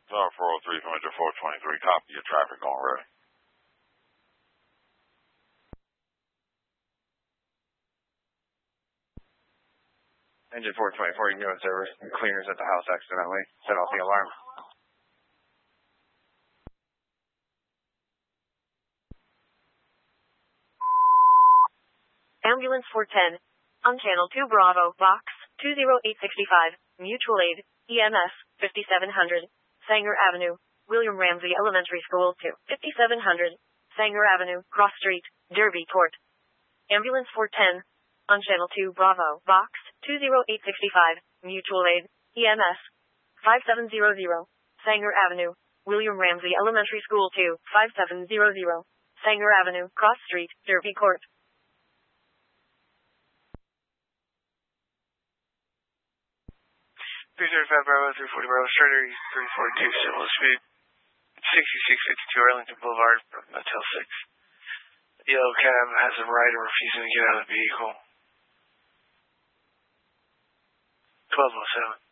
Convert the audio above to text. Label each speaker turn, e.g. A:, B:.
A: Tower 403 from Metro 423, copy your traffic on ready.
B: Engine 424, you can go in service. Cleaners at the house accidentally. Set off the alarm.
C: Ambulance 410. On Channel 2 Bravo, Box 20865, Mutual Aid, EMS 5700, Sanger Avenue, William Ramsey Elementary School to 5700, Sanger Avenue, Cross Street, Derby Court. Ambulance 410. On Channel 2 Bravo, Box 20865, Mutual Aid, EMS 5700, Sanger Avenue, William Ramsey Elementary School to 5700, Sanger Avenue, Cross Street, Derby Court.
D: 335 Bravo, 340 Bravo, Strider, 342, similar speed, 6652 Arlington Boulevard from Motel 6. Yellow cab has a rider refusing to get out of the vehicle. 1207.